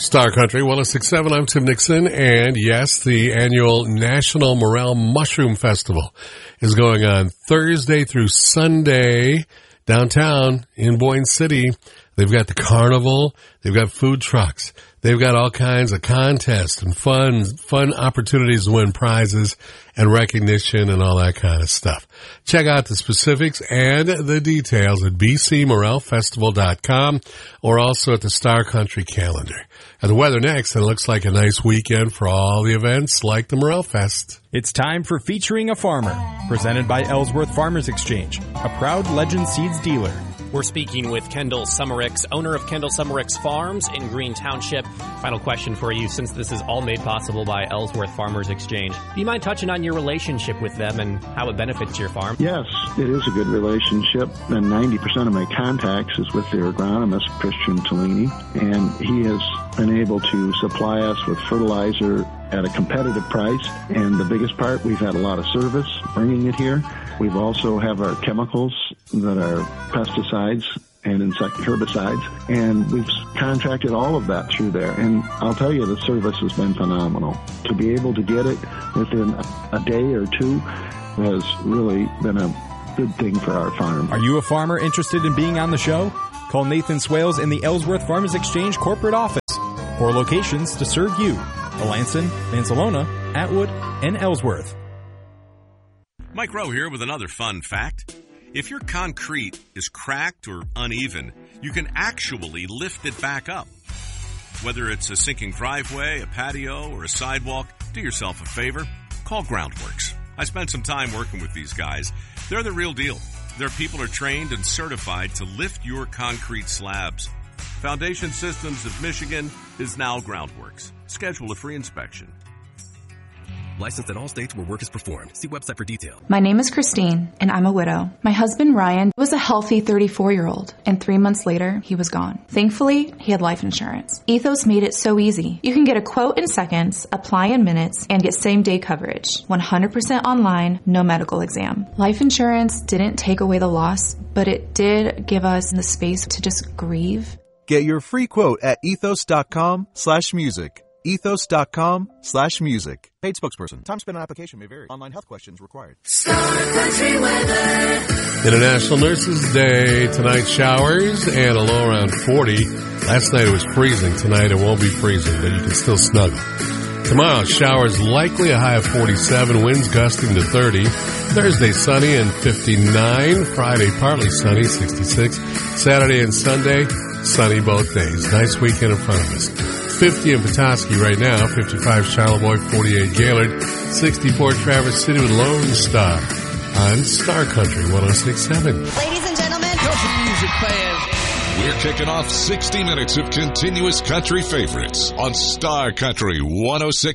Star Country 106.7, I'm Tim Nixon, and yes, the annual National Morel Mushroom Festival is going on Thursday through Sunday downtown in Boyne City. They've got the carnival, they've got food trucks, they've got all kinds of contests and fun opportunities to win prizes and recognition and all that kind of stuff. Check out the specifics and the details at bcmorelfestival.com or also at the Star Country calendar. And the weather next, and it looks like a nice weekend for all the events like the Morel Fest. It's time for Featuring a Farmer, presented by Ellsworth Farmers Exchange, a proud Legend Seeds dealer. We're speaking with Kendall Summericks, owner of Kendall Summericks Farms in Green Township. Final question for you, since this is all made possible by Ellsworth Farmers Exchange. Do you mind touching on your relationship with them and how it benefits your farm? Yes, it is a good relationship, and 90% of my contacts is with their agronomist, Christian Tellini, and he has been able to supply us with fertilizer at a competitive price, and the biggest part, we've had a lot of service bringing it here. We've also have our chemicals that are pesticides and herbicides, and we've contracted all of that through there. And I'll tell you, the service has been phenomenal. To be able to get it within a day or two has really been a good thing for our farm. Are you a farmer interested in being on the show? Call Nathan Swales in the Ellsworth Farmers Exchange corporate office, or locations to serve you: Melanson, Mansalona, Atwood, and Ellsworth. Mike Rowe here with another fun fact. If your concrete is cracked or uneven, you can actually lift it back up. Whether it's a sinking driveway, a patio, or a sidewalk, do yourself a favor. Call Groundworks. I spent some time working with these guys. They're the real deal. Their people are trained and certified to lift your concrete slabs. Foundation Systems of Michigan is now Groundworks. Schedule a free inspection. Licensed in all states where work is performed. See website for details. My name is Christine, and I'm a widow. My husband, Ryan, was a healthy 34-year-old, and 3 months later, he was gone. Thankfully, he had life insurance. Ethos made it so easy. You can get a quote in seconds, apply in minutes, and get same-day coverage. 100% online, no medical exam. Life insurance didn't take away the loss, but it did give us the space to just grieve. Get your free quote at ethos.com/music. ethos.com/music. Paid spokesperson. Time spent on application may vary. Online health questions required. Star Country weather. International Nurses Day. Tonight, showers and a low around 40. Last night it was freezing. Tonight it won't be freezing, but you can still snuggle. Tomorrow, showers likely, a high of 47. Winds gusting to 30. Thursday, sunny and 59. Friday, partly sunny, 66. Saturday and Sunday, sunny both days. Nice weekend in front of us. 50 in Petoskey right now, 55 Charlevoix, 48 Gaylord, 64 Traverse City with Lone Star on Star Country 106.7. Ladies and gentlemen, country music fans. We're kicking off 60 minutes of continuous country favorites on Star Country 106.